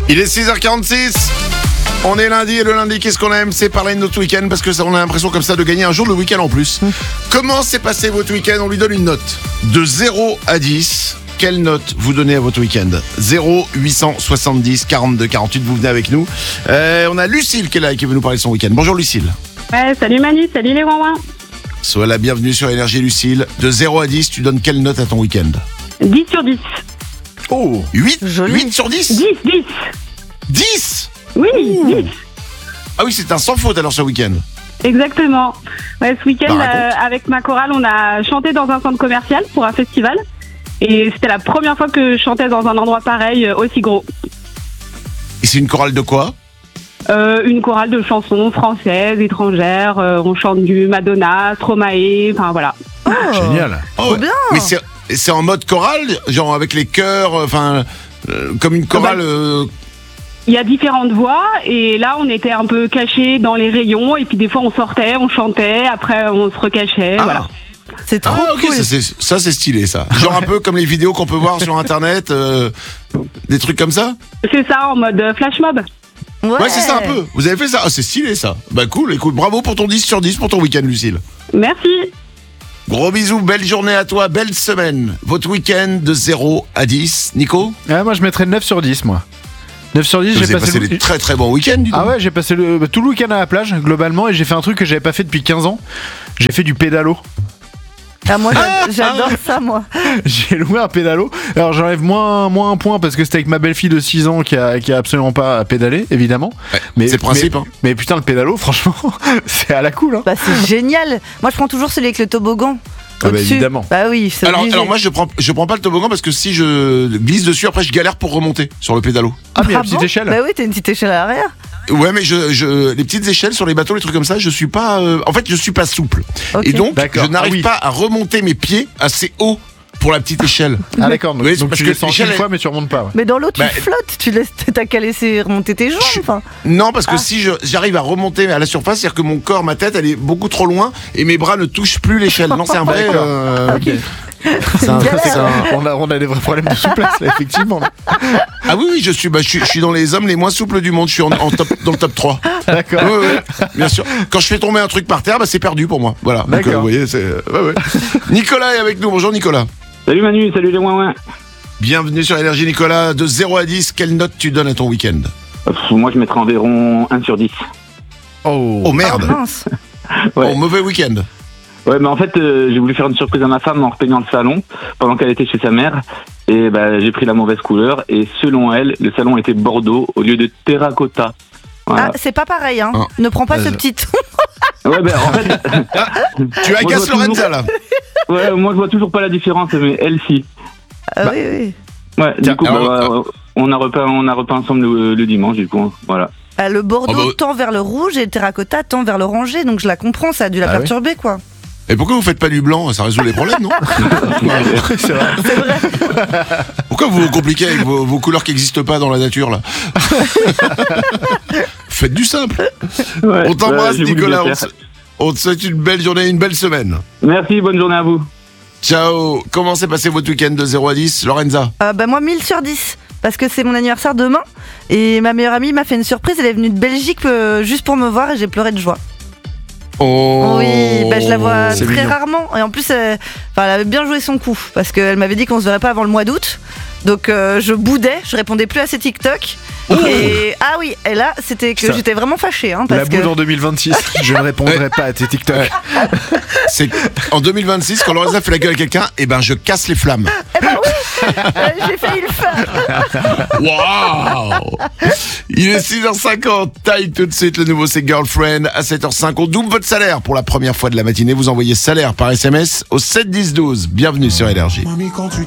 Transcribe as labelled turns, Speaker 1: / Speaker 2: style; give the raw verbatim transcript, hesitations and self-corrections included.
Speaker 1: Il est six heures quarante-six. On est lundi et le lundi, qu'est-ce qu'on aime? C'est parler de notre week-end parce que ça, on a l'impression comme ça de gagner un jour de week-end en plus. Mmh. Comment s'est passé votre week-end? On lui donne une note de zéro à dix. Quelle note vous donnez à votre week-end? zéro huit cent soixante-dix quarante-deux quarante-huit, vous venez avec nous. Euh, on a Lucille qui est là et qui veut nous parler de son week-end. Bonjour Lucille.
Speaker 2: Ouais, salut Manu, salut les ouin-ouin.
Speaker 1: Sois la bienvenue sur Énergie Lucille. De zéro à dix, tu donnes quelle note à ton week-end?
Speaker 2: dix sur dix.
Speaker 1: Oh, huit,
Speaker 3: joli.
Speaker 1: huit sur dix?
Speaker 2: dix, dix.
Speaker 1: dix?
Speaker 2: Oui, dix.
Speaker 1: Ah oui, c'est un sans faute alors ce week-end.
Speaker 2: Exactement. Ouais, ce week-end,
Speaker 1: Bah,
Speaker 2: euh, avec ma chorale, on a chanté dans un centre commercial pour un festival. Et c'était la première fois que je chantais dans un endroit pareil, euh, aussi gros.
Speaker 1: Et c'est une chorale de quoi?
Speaker 2: Euh, une chorale de chansons françaises, étrangères. Euh, on chante du Madonna, Stromae, enfin voilà.
Speaker 3: Oh,
Speaker 4: Génial.
Speaker 1: Oh, ouais.
Speaker 3: bien.
Speaker 1: Mais c'est, c'est en mode chorale, genre avec les chœurs, enfin, euh, comme une chorale. Euh...
Speaker 2: Il y a différentes voix et là, on était un peu cachés dans les rayons. Et puis des fois, on sortait, on chantait, après, on se recachait,
Speaker 1: Ah.
Speaker 2: voilà.
Speaker 3: C'est trop
Speaker 1: Ah, ok,
Speaker 3: cool.
Speaker 1: ça, c'est, ça c'est stylé ça. Genre un peu comme les vidéos qu'on peut voir sur internet, euh, des trucs comme ça.
Speaker 2: C'est ça, en mode euh, flash mob.
Speaker 3: Ouais,
Speaker 1: Ouais, c'est ça un peu. Vous avez fait ça? Ah, c'est stylé ça. Bah cool, écoute, bravo pour ton dix sur dix pour ton week-end Lucille.
Speaker 2: Merci.
Speaker 1: Gros bisous, belle journée à toi, belle semaine. Votre week-end de zéro à dix. Nico?
Speaker 4: Ah, moi, je mettrais neuf sur dix, moi. neuf sur dix,
Speaker 1: Vous
Speaker 4: j'ai
Speaker 1: avez
Speaker 4: passé,
Speaker 1: passé
Speaker 4: le...
Speaker 1: des très très bons week-ends, dis donc.
Speaker 4: Ah ouais, j'ai passé le... tout le week-end à la plage, globalement, et j'ai fait un truc que j'avais pas fait depuis quinze ans. J'ai fait du pédalo.
Speaker 3: Ah, moi, j'a- j'adore ça, moi.
Speaker 4: J'ai loué un pédalo. Alors, j'enlève moins, moins un point parce que c'était avec ma belle-fille de six ans qui a, qui a absolument pas pédalé, évidemment.
Speaker 1: Ouais,
Speaker 4: mais,
Speaker 1: c'est le principe.
Speaker 4: Mais,
Speaker 1: hein.
Speaker 4: mais putain, le pédalo, franchement, c'est à la cool. Hein.
Speaker 3: Bah, c'est génial. Moi, je prends toujours celui avec le toboggan.
Speaker 4: Ah bah,
Speaker 3: Au-dessus.
Speaker 4: évidemment.
Speaker 3: Bah oui, c'est
Speaker 1: Alors,
Speaker 3: obligé.
Speaker 1: alors moi je prends je prends pas le toboggan parce que si je glisse dessus après je galère pour remonter sur le pédalo.
Speaker 4: Ah, mais
Speaker 3: Ah
Speaker 4: la petite
Speaker 3: bon
Speaker 4: échelle.
Speaker 3: Bah oui, t'as une petite échelle à l'arrière.
Speaker 1: Ouais mais je, je les petites échelles sur les bateaux, les trucs comme ça, je suis pas euh, en fait je suis pas souple.
Speaker 3: Ok.
Speaker 1: Et donc
Speaker 4: D'accord.
Speaker 1: je n'arrive
Speaker 4: Ah oui.
Speaker 1: pas à remonter mes pieds assez haut pour la petite échelle.
Speaker 4: Ah, d'accord. Donc,
Speaker 1: Oui,
Speaker 4: donc
Speaker 1: parce
Speaker 4: tu
Speaker 1: que
Speaker 4: descends
Speaker 1: l'échelle
Speaker 4: une
Speaker 1: est-
Speaker 4: fois, mais tu remontes pas. Ouais.
Speaker 3: Mais dans l'eau, tu
Speaker 1: Bah,
Speaker 3: flottes. Tu laisses, t'as qu'à laisser remonter tes jambes.
Speaker 1: Je-
Speaker 3: Enfin.
Speaker 1: Non parce que
Speaker 3: Ah.
Speaker 1: si je j'arrive à remonter à la surface, c'est-à-dire que mon corps, ma tête, elle est beaucoup trop loin et mes bras ne touchent plus l'échelle. Non, c'est un vrai
Speaker 4: D'accord.
Speaker 1: euh,
Speaker 3: Ok.
Speaker 1: c'est un-
Speaker 3: galère.
Speaker 1: c'est un-
Speaker 4: On a, on a des vrais problèmes de souplesse, là, effectivement.
Speaker 1: Ah oui oui, je suis bah je suis, je suis dans les hommes les moins souples du monde, je suis en, en top dans le top trois.
Speaker 4: D'accord.
Speaker 1: Oui, oui, bien sûr. Quand je fais tomber un truc par terre, bah, c'est perdu pour moi. Voilà. Donc,
Speaker 4: D'accord.
Speaker 1: euh, vous voyez, c'est. Ouais, ouais. Nicolas est avec nous. Bonjour Nicolas.
Speaker 5: Salut Manu, salut les ouin-ouin.
Speaker 1: Bienvenue sur Énergie Nicolas. De zéro à dix, quelle note tu donnes à ton week-end?
Speaker 5: Pff, Moi je mettrais environ un sur dix.
Speaker 4: Oh.
Speaker 1: Oh merde.
Speaker 3: Ah, mince.
Speaker 5: Ouais.
Speaker 1: Oh, mauvais week-end.
Speaker 5: Ouais, mais en fait, euh, j'ai voulu faire une surprise à ma femme en repeignant le salon pendant qu'elle était chez sa mère. Et bah, j'ai pris la mauvaise couleur. Et selon elle, le salon était bordeaux au lieu de terracotta. Voilà.
Speaker 3: Ah, c'est pas pareil, hein.
Speaker 1: Ah.
Speaker 3: Ne prends pas
Speaker 1: Euh,
Speaker 3: ce petit ton.
Speaker 5: Ouais, ben en fait,
Speaker 1: Tu
Speaker 5: Moi,
Speaker 1: agaces
Speaker 5: je vois
Speaker 1: Lorenza là.
Speaker 5: ouais, moi je vois toujours pas la différence, mais elle si.
Speaker 3: Ah
Speaker 4: Bah.
Speaker 3: oui, oui.
Speaker 5: Ouais,
Speaker 4: Tiens,
Speaker 5: du coup,
Speaker 1: alors,
Speaker 5: bah, euh, on a repeint, on a repeint ensemble le, le dimanche, du coup. hein. Voilà.
Speaker 3: Ah, le bordeaux
Speaker 1: Oh, bah,
Speaker 3: tend vers le rouge et le terracotta tend vers l'orangé. Donc je la comprends, ça a dû la
Speaker 4: Ah oui.
Speaker 3: perturber, quoi.
Speaker 1: Et pourquoi vous faites pas du blanc? Ça résout les problèmes, non?
Speaker 4: C'est vrai.
Speaker 3: C'est vrai.
Speaker 1: Pourquoi vous vous compliquez avec vos, vos couleurs qui n'existent pas dans la nature là? Faites du simple.
Speaker 5: Ouais,
Speaker 1: On t'embrasse
Speaker 5: ouais, j'ai voulu
Speaker 1: Nicolas.
Speaker 5: bien
Speaker 1: On
Speaker 5: faire.
Speaker 1: te, on te souhaite une belle journée, une belle semaine.
Speaker 5: Merci, bonne journée à vous.
Speaker 1: Ciao. Comment s'est passé votre week-end de zéro à dix, Lorenza?
Speaker 3: Euh, bah moi mille sur dix. Parce que c'est mon anniversaire demain. Et ma meilleure amie m'a fait une surprise. Elle est venue de Belgique euh, juste pour me voir et j'ai pleuré de joie.
Speaker 1: Oh.
Speaker 3: Oui, bah, je la vois
Speaker 1: C'est
Speaker 3: très
Speaker 1: mignon.
Speaker 3: rarement. Et en plus, elle, enfin, elle avait bien joué son coup. Parce qu'elle m'avait dit qu'on se verrait pas avant le mois d'août. Donc euh, je boudais, je répondais plus à ses TikTok. Et ah oui, et là c'était que
Speaker 4: Ça.
Speaker 3: j'étais vraiment fâchée. Hein,
Speaker 4: La
Speaker 3: parce que...
Speaker 4: boule en deux mille vingt-six. Je ne répondrai pas à tes TikTok.
Speaker 1: Ouais. C'est en deux mille vingt-six, quand Lorenza fait la gueule à quelqu'un, eh ben je casse les flammes.
Speaker 3: Eh ben oui, euh, j'ai failli le faire.
Speaker 1: Waouh! Il est six heures cinquante. Taille tout de suite, le nouveau c'est Girlfriend. À sept heures cinq, on double votre salaire pour la première fois de la matinée. Vous envoyez salaire par S M S au sept dix douze. Bienvenue sur Énergie.
Speaker 6: Mamie, quand tu